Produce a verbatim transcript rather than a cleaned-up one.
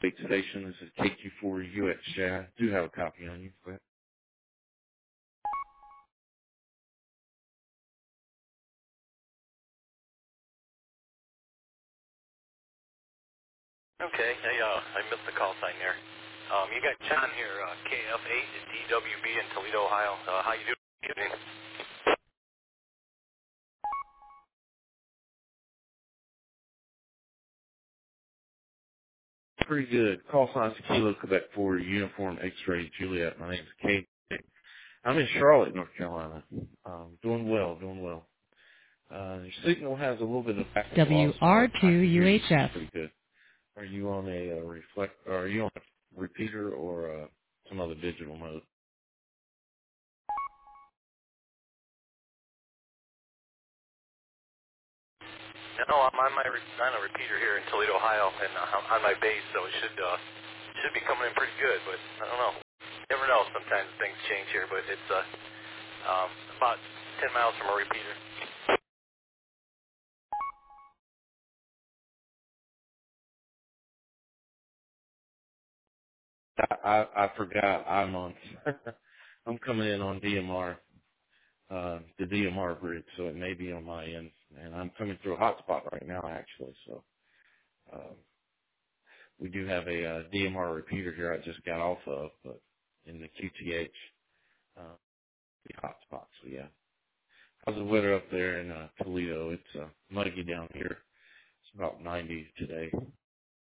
Big station. This is K Q four U X J. I do have a copy on you. But Okay, I, uh, I missed the call sign there. Um, you got John here, uh, K F eight D W B in Toledo, Ohio. Uh, how you doing? Good evening. pretty good. Call signs Kilo Quebec four Uniform X-ray Juliet. My name's Kate. I'm in Charlotte, North Carolina. Um, doing well, doing well. Uh, your signal has a little bit of back loss, but I can hear you W R two U H F. pretty good. Are you on a uh, reflect? Or are you on a repeater or uh, some other digital mode? No, I'm on my re- on a repeater here in Toledo, Ohio, and uh, I'm on my base, so it should uh, should be coming in pretty good. But I don't know. Never know. Sometimes things change here, but it's uh, um, about ten miles from a repeater. I, I, I forgot I'm on. I'm coming in on D M R, uh, the D M R bridge, so it may be on my end, and I'm coming through a hotspot right now, actually. So um, we do have a uh, D M R repeater here. I just got off of, but in the Q T H, uh, the hotspot. So yeah, how's the weather up there in uh, Toledo? It's uh, muggy down here. It's about ninety today.